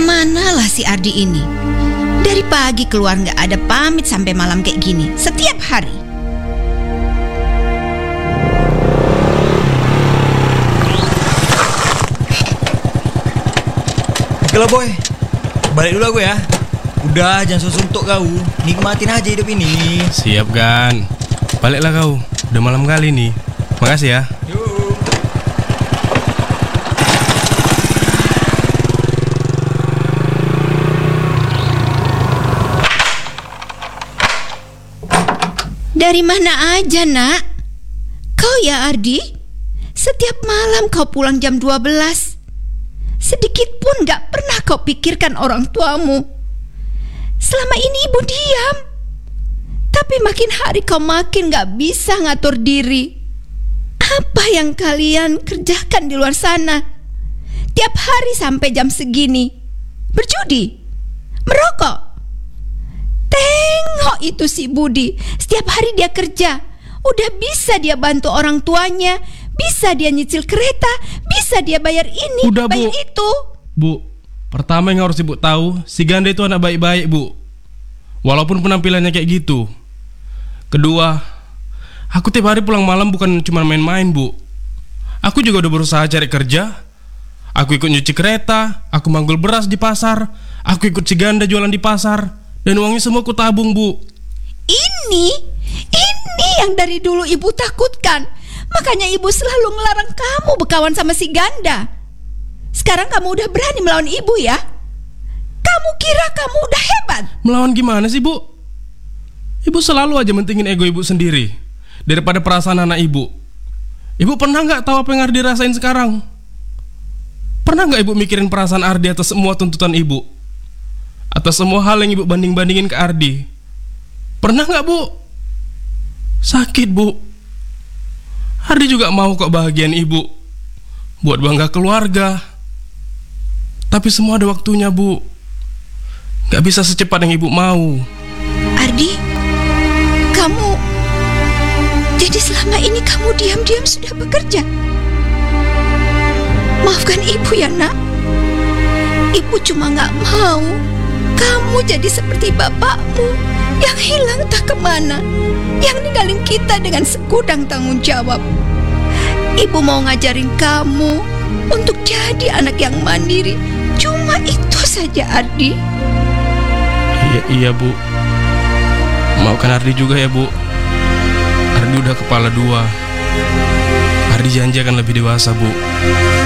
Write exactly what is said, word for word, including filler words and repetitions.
Kemanalah si Ardi ini? Dari pagi keluar nggak ada pamit sampai malam kayak gini, setiap hari. Oke lah boy, balik dulu aku ya. Udah, jangan suntuk kau. Nikmatin aja hidup ini. Siap Gan. Baliklah kau, udah malam kali nih. Makasih ya. Yuk. Dari mana aja nak? Kau ya Ardi? Setiap malam kau pulang jam dua belas. Sedikit pun gak pernah kau pikirkan orang tuamu. Selama ini ibu diam, tapi makin hari kau makin gak bisa ngatur diri. Apa yang kalian kerjakan di luar sana? Tiap hari sampai jam segini berjudi, merokok. Tengok itu si Budi, setiap hari dia kerja. Udah bisa dia bantu orang tuanya, bisa dia nyicil kereta, bisa dia bayar ini, Udah, bayar Bu. itu. Bu, pertama yang harus ibu tahu, si Ganda itu anak baik-baik bu, walaupun penampilannya kayak gitu. Kedua, aku tiap hari pulang malam bukan cuma main-main bu. Aku juga udah berusaha cari kerja. Aku ikut nyuci kereta, aku manggul beras di pasar, aku ikut si Ganda jualan di pasar, dan uangnya semua aku tabung bu. Ini, ini yang dari dulu ibu takutkan. Makanya ibu selalu ngelarang kamu berkawan sama si Ganda. Sekarang kamu udah berani melawan ibu ya? Kamu kira kamu udah hebat? Melawan gimana sih bu? Ibu selalu aja mentingin ego ibu sendiri daripada perasaan anak ibu. Ibu pernah gak tahu apa yang Ardi rasain sekarang? Pernah gak ibu mikirin perasaan Ardi atas semua tuntutan ibu? Atas semua hal yang ibu banding-bandingin ke Ardi? Pernah gak bu? Sakit bu. Ardi juga mau kok bahagian ibu, buat bangga keluarga. Tapi semua ada waktunya bu. Gak bisa secepat yang ibu mau. Ardi, kamu, jadi selama ini kamu diam-diam sudah bekerja. Maafkan ibu ya nak. Ibu cuma gak mau kamu jadi seperti bapakmu yang hilang tak kemana, yang ninggalin kita dengan segudang tanggung jawab. Ibu mau ngajarin kamu untuk jadi anak yang mandiri. Cuma itu saja Ardi. Iya, iya bu. Maafkan Ardi juga ya bu. Ardi udah kepala dua. Ardi janji akan lebih dewasa bu.